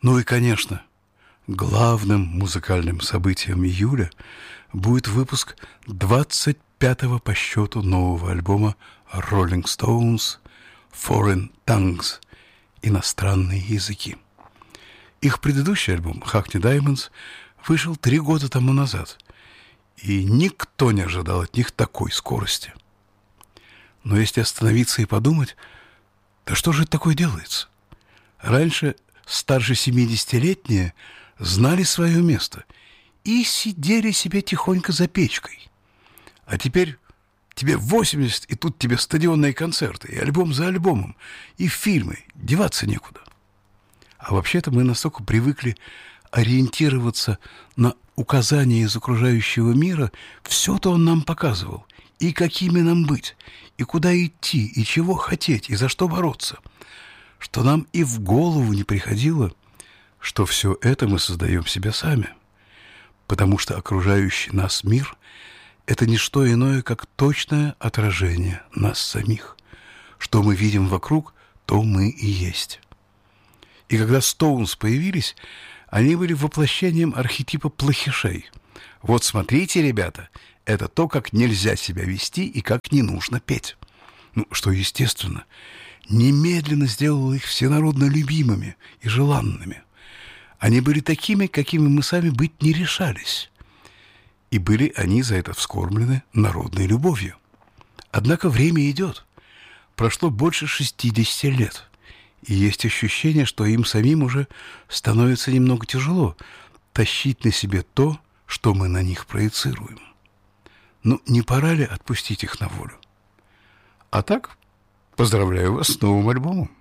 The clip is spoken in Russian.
Ну и, конечно, главным музыкальным событием июля будет выпуск 25-го по счету нового альбома Rolling Stones «Foreign Tongues» — «Иностранные языки». Их предыдущий альбом «Hackney Diamonds» вышел 3 года тому назад, и никто не ожидал от них такой скорости. Но если остановиться и подумать, да что же это такое делается? Раньше старше 70-летние знали свое место и сидели себе тихонько за печкой. А теперь тебе 80, и тут тебе стадионные концерты, и альбом за альбомом, и фильмы, деваться некуда. А вообще-то мы настолько привыкли ориентироваться на указания из окружающего мира, все-то он нам показывал, и какими нам быть, и куда идти, и чего хотеть, и за что бороться, что нам и в голову не приходило, что все это мы создаем себе сами, потому что окружающий нас мир — это не что иное, как точное отражение нас самих. Что мы видим вокруг, то мы и есть. И когда Стоунс появились, они были воплощением архетипа плохишей. Вот смотрите, ребята, это то, как нельзя себя вести и как не нужно петь. Ну, что, естественно, немедленно сделало их всенародно любимыми и желанными. Они были такими, какими мы сами быть не решались. И были они за это вскормлены народной любовью. Однако время идет. Прошло больше 60 лет. И есть ощущение, что им самим уже становится немного тяжело тащить на себе то, что мы на них проецируем. Ну, не пора ли отпустить их на волю? А так, поздравляю вас с новым альбомом.